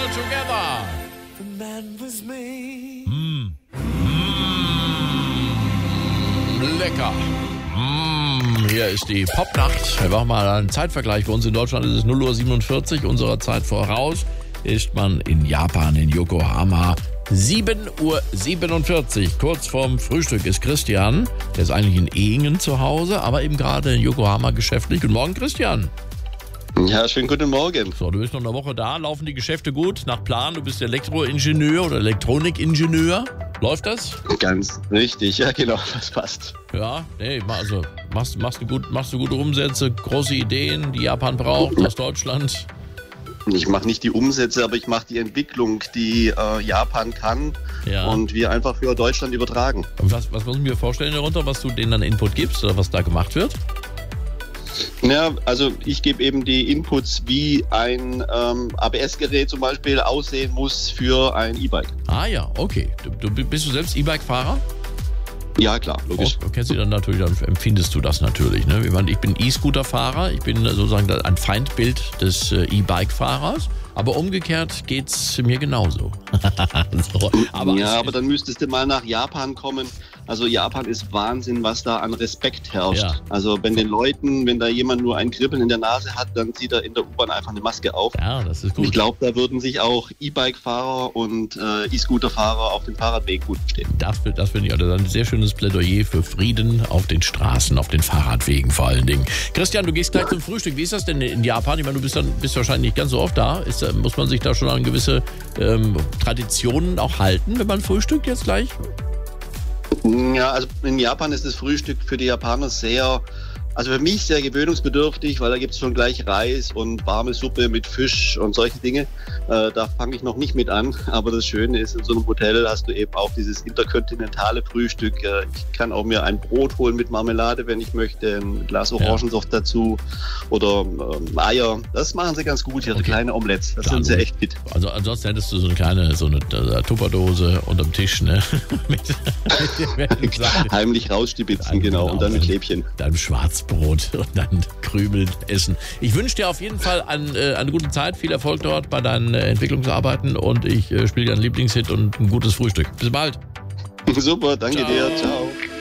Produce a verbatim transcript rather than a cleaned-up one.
all together. The man was made. Mm. Mm. Lecker. Mm. Hier ist die Popnacht. Wir machen mal einen Zeitvergleich. Bei uns in Deutschland ist es null Uhr siebenundvierzig. Unserer Zeit voraus ist man in Japan, in Yokohama. sieben Uhr siebenundvierzig, kurz vorm Frühstück ist Christian. Der ist eigentlich in Ehingen zu Hause, aber eben gerade in Yokohama geschäftlich. Guten Morgen, Christian. Ja, schönen guten Morgen. So, du bist noch eine Woche da. Laufen die Geschäfte gut nach Plan? Du bist Elektroingenieur oder Elektronikingenieur. Läuft das? Ganz richtig, ja genau, das passt. Ja, nee, also machst, machst, du gut, machst du gute Umsätze, große Ideen, die Japan braucht, aus Deutschland? Ich mache nicht die Umsätze, aber ich mache die Entwicklung, die äh, Japan kann, ja, und wir einfach für Deutschland übertragen. Was, was muss ich mir vorstellen darunter, was du denen dann Input gibst oder was da gemacht wird? Ja, also ich gebe eben die Inputs, wie ein ähm, A B S-Gerät zum Beispiel aussehen muss für ein E-Bike. Ah ja, okay. Du, du, bist du selbst E-Bike-Fahrer? Ja, klar, logisch. Oh, kennst du dann natürlich, dann empfindest du das natürlich. Ne? Ich, meine, ich bin E-Scooter-Fahrer, ich bin sozusagen ein Feindbild des äh, E-Bike-Fahrers, aber umgekehrt geht's mir genauso. so, aber ja, aber dann müsstest du mal nach Japan kommen. Also Japan ist Wahnsinn, was da an Respekt herrscht. Ja. Also wenn den Leuten, wenn da jemand nur ein Kribbeln in der Nase hat, dann zieht er in der U-Bahn einfach eine Maske auf. Ja, das ist gut. Ich glaube, da würden sich auch E-Bike-Fahrer und äh, E-Scooter-Fahrer auf dem Fahrradweg gut verstehen. Das, das finde ich auch ein sehr schönes Plädoyer für Frieden auf den Straßen, auf den Fahrradwegen vor allen Dingen. Christian, du gehst gleich zum Frühstück. Wie ist das denn in Japan? Ich meine, du bist, dann, bist wahrscheinlich nicht ganz so oft da. Ist, muss man sich da schon an gewisse ähm, Traditionen auch halten, wenn man frühstückt jetzt gleich? Ja, also in Japan ist das Frühstück für die Japaner sehr, also für mich sehr gewöhnungsbedürftig, weil da gibt es schon gleich Reis und warme Suppe mit Fisch und solche Dinge. Äh, da fange ich noch nicht mit an, aber das Schöne ist, in so einem Hotel hast du eben auch dieses interkontinentale Frühstück. Äh, ich kann auch mir ein Brot holen mit Marmelade, wenn ich möchte, ein Glas Orangensaft ja. dazu oder ähm, Eier. Das machen sie ganz gut hier, okay. Kleine Omelettes. Das Klar, sind sie echt fit. Also ansonsten hättest du so eine kleine, so eine äh, Tupperdose unterm Tisch, ne? mit, mit Heimlich rausstibitzen, genau, genau, und dann mit Stäbchen. Dann Schwarzbrot und dann Krümel essen. Ich wünsche dir auf jeden Fall an, äh, eine gute Zeit, viel Erfolg dort bei deinen äh, Entwicklungsarbeiten und ich äh, spiele deinen Lieblingshit und ein gutes Frühstück. Bis bald. Super, danke Ciao. dir. Ciao.